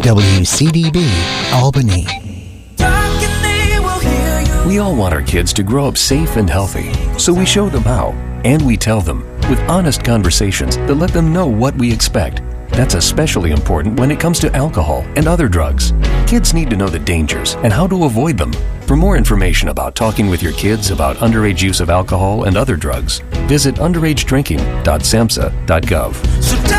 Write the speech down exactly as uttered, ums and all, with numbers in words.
W C D B, Albany. We all want our kids to grow up safe and healthy, so we show them how, and we tell them with honest conversations that let them know what we expect. That's especially important when it comes to alcohol and other drugs. Kids need to know the dangers and how to avoid them. For more information about talking with your kids about underage use of alcohol and other drugs, visit underage drinking dot samhsa dot gov.